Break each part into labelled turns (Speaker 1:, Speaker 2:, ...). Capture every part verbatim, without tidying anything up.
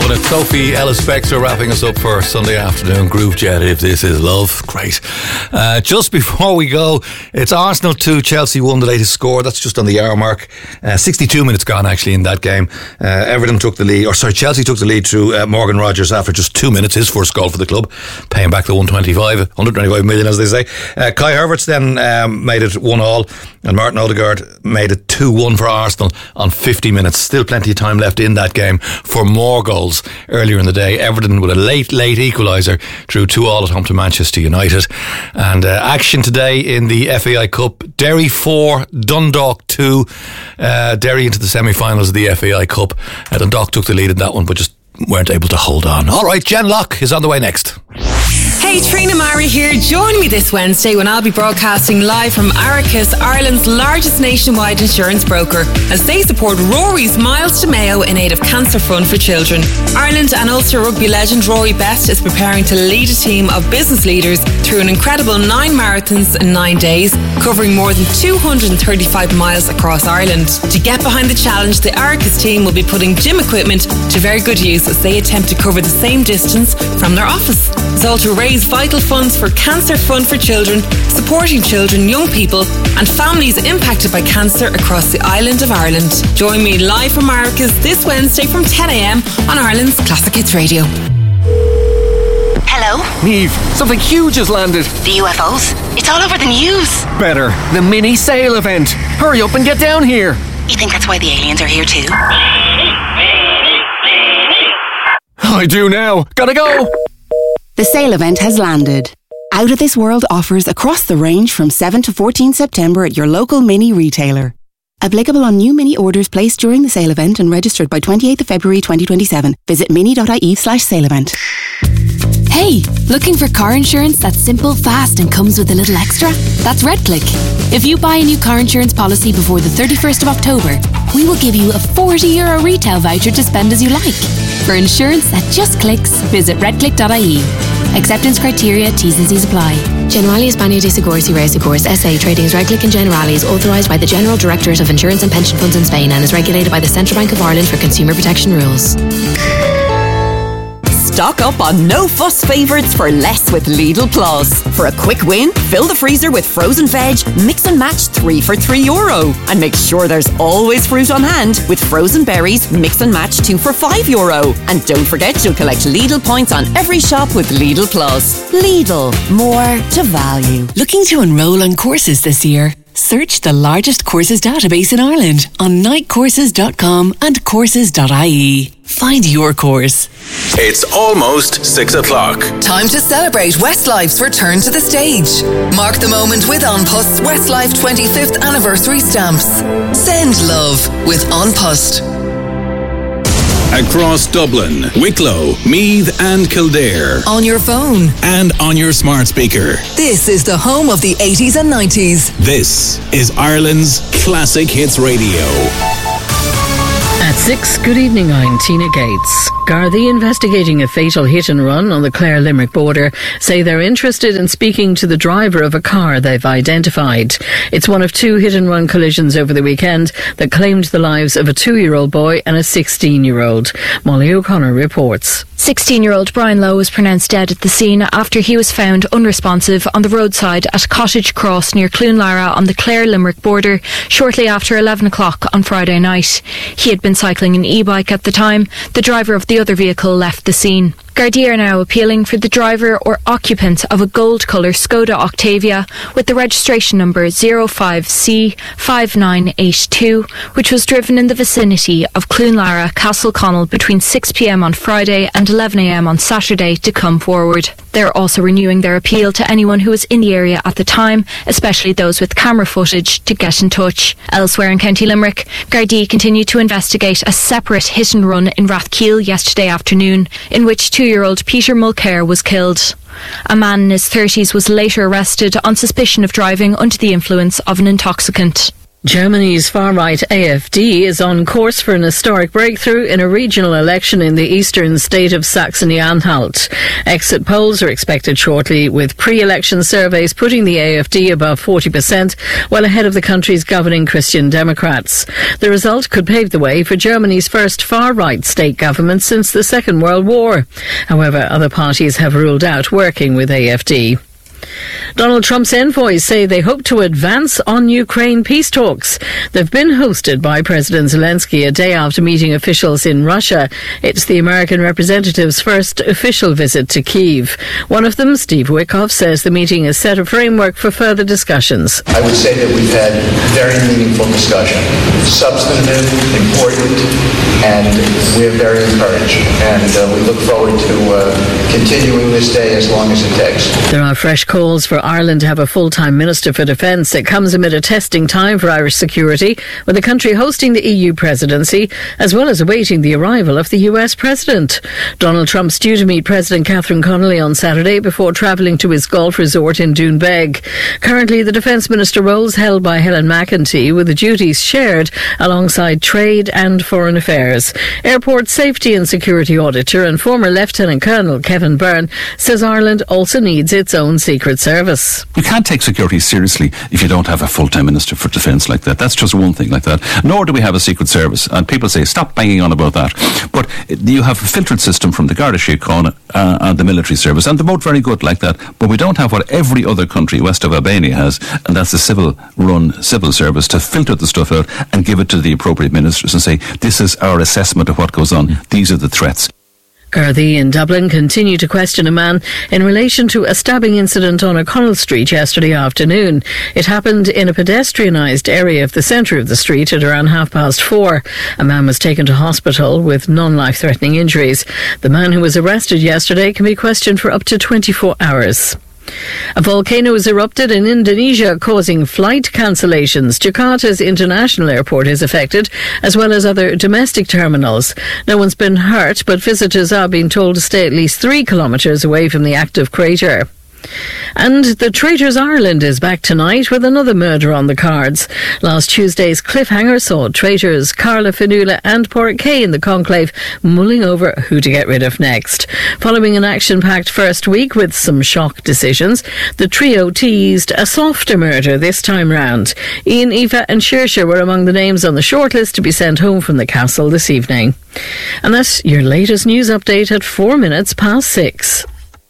Speaker 1: One is Sophie Ellis Bextor wrapping us up for Sunday afternoon. Groove Jet, If This Is Love. Great. Uh, just before we go, it's Arsenal two, Chelsea one, the latest score. That's just on the hour mark. Uh, sixty-two minutes gone actually in that game. Uh, Everton took the lead, or sorry, Chelsea took the lead through uh, Morgan Rogers after just two minutes. His first goal for the club, paying back the one twenty-five, one twenty-five million as they say. Uh, Kai Havertz then um, made it one all, and Martin Odegaard made it two one for Arsenal on fifty minutes. Still plenty of time left in that game for more goals. Earlier in the day, Everton with a late, late equaliser drew two all at home to Manchester United. And uh, action today in the F A I Cup: Derry four, Dundalk two. Uh, Derry into the semi-finals of the F A I Cup. Uh, Dundalk took the lead in that one, but just weren't able to hold on. All right, Jen Locke is on the way next.
Speaker 2: Hey, Trina Mari here. Join me this Wednesday when I'll be broadcasting live from Arachis, Ireland's largest nationwide insurance broker, as they support Rory's Miles to Mayo in aid of Cancer Fund for Children. Ireland and Ulster rugby legend Rory Best is preparing to lead a team of business leaders through an incredible nine marathons in nine days, covering more than two hundred thirty-five miles across Ireland. To get behind the challenge, the Arachis team will be putting gym equipment to very good use as they attempt to cover the same distance from their office. It's all to raise vital funds for Cancer Fund for Children, supporting children, young people and families impacted by cancer across the island of Ireland. Join me live from Arachis this Wednesday from ten a.m. on Ireland's Classic Hits Radio.
Speaker 3: Hello?
Speaker 4: Niamh, something huge has landed.
Speaker 3: The U F Os? It's all over the news.
Speaker 4: Better, the mini sail event. Hurry up and get down here.
Speaker 3: You think that's why the aliens are here too?
Speaker 4: I do now. Gotta go.
Speaker 5: The sale event has landed. Out of This World offers across the range from seventh to fourteenth September at your local Mini retailer. Applicable on new Mini orders placed during the sale event and registered by twenty-eighth of February twenty twenty-seven. Visit mini.ie slash sale event.
Speaker 6: Hey, looking for car insurance that's simple, fast and comes with a little extra? That's RedClick. If you buy a new car insurance policy before the thirty-first of October, we will give you a forty euro retail voucher to spend as you like. For insurance that just clicks, visit redclick dot I E. Acceptance criteria, T's and C's apply.
Speaker 7: Generali España de Seguros y Reasegurs S A trading as RedClick and Generali is authorised by the General Directorate of Insurance and Pension Funds in Spain and is regulated by the Central Bank of Ireland for consumer protection rules.
Speaker 8: Stock up on no-fuss favourites for less with Lidl Plus. For a quick win, fill the freezer with frozen veg, mix and match three for three euro. And make sure there's always fruit on hand with frozen berries, mix and match two for five euro. And don't forget you'll collect Lidl points on every shop with Lidl Plus. Lidl, more to value.
Speaker 9: Looking to enrol on courses this year? Search the largest courses database in Ireland on night courses dot com and courses dot I E. Find your course.
Speaker 10: It's almost six o'clock.
Speaker 11: Time to celebrate Westlife's return to the stage. Mark the moment with An Post's Westlife twenty-fifth anniversary stamps. Send love with An Post.
Speaker 10: Across Dublin, Wicklow, Meath and Kildare.
Speaker 11: On your phone.
Speaker 10: And on your smart speaker.
Speaker 11: This is the home of the eighties and nineties.
Speaker 10: This is Ireland's Classic Hits Radio.
Speaker 12: At six, good evening, I'm Tina Gates. Gardaí investigating a fatal hit and run on the Clare-Limerick border say they're interested in speaking to the driver of a car they've identified. It's one of two hit and run collisions over the weekend that claimed the lives of a two-year-old boy and a sixteen-year-old. Molly O'Connor reports.
Speaker 13: sixteen-year-old Brian Lowe was pronounced dead at the scene after he was found unresponsive on the roadside at Cottage Cross near Cloonlara on the Clare-Limerick border shortly after eleven o'clock on Friday night. He had been cycling an e-bike at the time. The driver of the other vehicle left the scene. Gardaí are now appealing for the driver or occupant of a gold-colour Skoda Octavia with the registration number zero five C five nine eight two, which was driven in the vicinity of Cloonlara, Castleconnell between six p.m. on Friday and eleven a.m. on Saturday to come forward. They're also renewing their appeal to anyone who was in the area at the time, especially those with camera footage, to get in touch. Elsewhere in County Limerick, Gardaí continue to investigate a separate hit and run in Rathkeel yesterday afternoon, in which two-year-old Peter Mulcair was killed. A man in his thirties was later arrested on suspicion of driving under the influence of an intoxicant.
Speaker 12: Germany's far-right A F D is on course for an historic breakthrough in a regional election in the eastern state of Saxony-Anhalt. Exit polls are expected shortly, with pre-election surveys putting the A F D above forty percent, well ahead of the country's governing Christian Democrats. The result could pave the way for Germany's first far-right state government since the Second World War. However, other parties have ruled out working with A F D. Donald Trump's envoys say they hope to advance on Ukraine peace talks. They've been hosted by President Zelensky a day after meeting officials in Russia. It's the American representative's first official visit to Kyiv. One of them, Steve Witkoff, says the meeting has set a framework for further discussions.
Speaker 14: I would say that we've had very meaningful discussion, substantive, important, and we're very encouraged. And uh, we look forward to uh, continuing this day as long as it takes.
Speaker 12: There are fresh calls for Ireland to have a full-time Minister for Defence. It comes amid a testing time for Irish security, with the country hosting the E U presidency, as well as awaiting the arrival of the U S President. Donald Trump's due to meet President Catherine Connolly on Saturday before travelling to his golf resort in Doonbeg. Currently, the Defence Minister role is held by Helen McEntee, with the duties shared alongside Trade and Foreign Affairs. Airport Safety and Security Auditor and former Lieutenant Colonel Kevin Byrne says Ireland also needs its own Secret Service.
Speaker 15: You can't take security seriously if you don't have a full-time Minister for Defence like that. That's just one thing like that. Nor do we have a Secret Service. And people say, stop banging on about that. But you have a filtered system from the Garda Síochána uh, and the military service, and they're both very good like that. But we don't have what every other country west of Albania has, and that's the civil-run civil service to filter the stuff out and give it to the appropriate ministers and say, this is our assessment of what goes on. These are the threats.
Speaker 12: Gardaí in Dublin continue to question a man in relation to a stabbing incident on O'Connell Street yesterday afternoon. It happened in a pedestrianised area of the centre of the street at around half past four. A man was taken to hospital with non-life-threatening injuries. The man who was arrested yesterday can be questioned for up to twenty-four hours. A volcano has erupted in Indonesia, causing flight cancellations. Jakarta's international airport is affected, as well as other domestic terminals. No one's been hurt, but visitors are being told to stay at least three kilometres away from the active crater. And the Traitors Ireland is back tonight with another murder on the cards. Last Tuesday's cliffhanger saw traitors Carla Fionnuala and Pádraig Kay in the conclave mulling over who to get rid of next. Following an action-packed first week with some shock decisions, the trio teased a softer murder this time round. Ian, Aoife and Saoirse were among the names on the shortlist to be sent home from the castle this evening. And that's your latest news update at four minutes past six.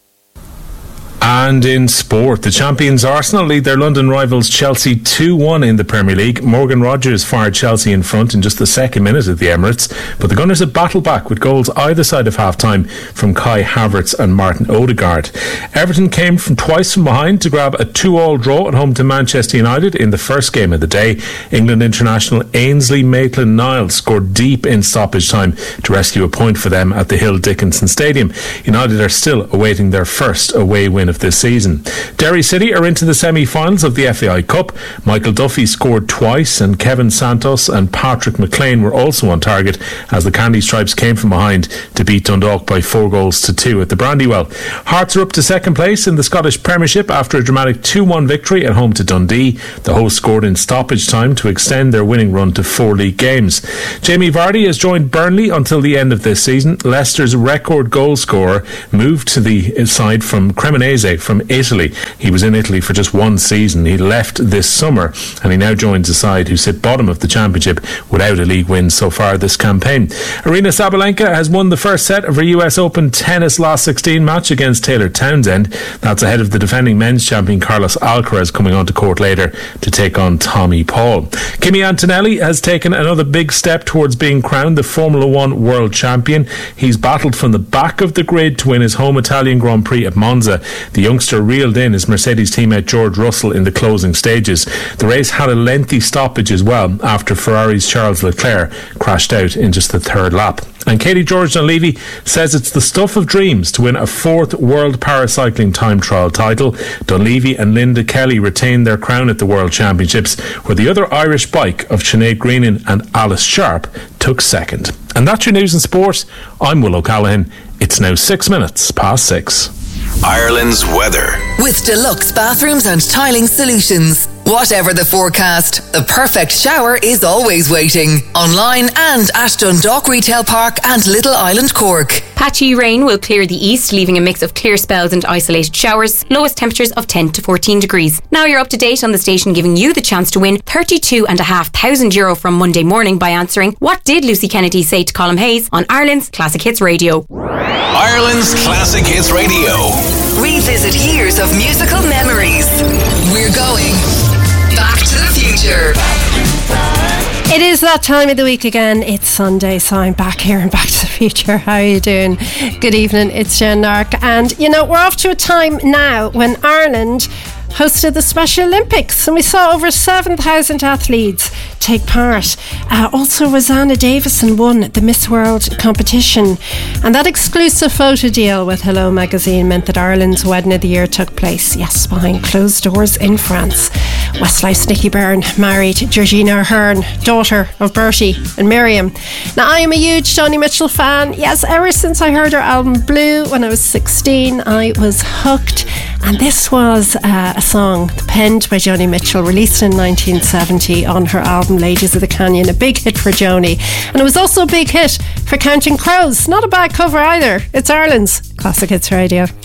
Speaker 16: And in sport, the champions Arsenal lead their London rivals Chelsea two one in the Premier League. Morgan Rogers fired Chelsea in front in just the second minute at the Emirates, but the Gunners have battled back with goals either side of half-time from Kai Havertz and Martin Odegaard. Everton came from twice from behind to grab a two all draw at home to Manchester United in the first game of the day. England international Ainsley Maitland-Niles scored deep in stoppage time to rescue a point for them at the Hill Dickinson Stadium. United are still awaiting their first away win of this season. Derry City are into the semi-finals of the F A I Cup. Michael Duffy scored twice, and Kevin Santos and Patrick McLean were also on target as the Candy Stripes came from behind to beat Dundalk by four goals to two at the Brandywell. Hearts are up to second place in the Scottish Premiership after a dramatic two one victory at home to Dundee. The hosts scored in stoppage time to extend their winning run to four league games. Jamie Vardy has joined Burnley until the end of this season. Leicester's record goal scorer moved to the side from Cremonese from Italy. He was in Italy for just one season. He left this summer and he now joins a side who sit bottom of the championship without a league win so far this campaign. Aryna Sabalenka has won the first set of her U S Open tennis last sixteen match against Taylor Townsend. That's ahead of the defending men's champion Carlos Alcaraz coming onto court later to take on Tommy Paul. Kimi Antonelli has taken another big step towards being crowned the Formula One world champion. He's battled from the back of the grid to win his home Italian Grand Prix at Monza. The youngster reeled in his Mercedes teammate George Russell in the closing stages. The race had a lengthy stoppage as well after Ferrari's Charles Leclerc crashed out in just the third lap. And Katie George Dunleavy says it's the stuff of dreams to win a fourth World Paracycling Time Trial title. Dunleavy and Linda Kelly retained their crown at the World Championships, where the other Irish bike of Sinead Greenan and Alice Sharp took second. And that's your news and sport. I'm Will O'Callaghan. It's now six minutes past six.
Speaker 10: Ireland's weather.
Speaker 11: With Deluxe Bathrooms and Tiling Solutions. Whatever the forecast, the perfect shower is always waiting. Online and at Dundalk Retail Park and Little Island, Cork.
Speaker 17: Patchy rain will clear the east, leaving a mix of clear spells and isolated showers. Lowest temperatures of ten to fourteen degrees. Now you're up to date on the station, giving you the chance to win thirty-two and a half thousand euro from Monday morning by answering "What did Lucy Kennedy say to Colm Hayes?" on Ireland's Classic Hits Radio.
Speaker 10: Ireland's Classic Hits Radio.
Speaker 11: Revisit years of musical memories. We're going back to the future.
Speaker 18: It is that time of the week again. It's Sunday, so I'm back here and Back to the Future. How are you doing? Good evening, it's Jen Nark. And, you know, we're off to a time now when Ireland hosted the Special Olympics and we saw over seven thousand athletes take part. Uh, also, Rosanna Davison won the Miss World competition, and that exclusive photo deal with Hello Magazine meant that Ireland's Wedding of the Year took place, yes, behind closed doors in France. Westlife's Nicky Byrne married Georgina Ahern, daughter of Bertie and Miriam. Now, I am a huge Joni Mitchell fan. Yes, ever since I heard her album Blue when I was sixteen, I was hooked. And this was uh, a song penned by Joni Mitchell, released in nineteen seventy on her album Ladies of the Canyon, a big hit for Joni. And it was also a big hit for Counting Crows. Not a bad cover either. It's Ireland's Classic Hits Radio.